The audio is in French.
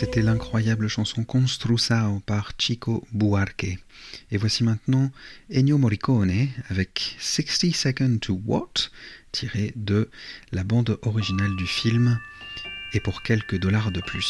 C'était l'incroyable chanson Construção par Chico Buarque. Et voici maintenant Ennio Morricone avec 60 Seconds to What, tiré de la bande originale du film Et pour quelques dollars de plus.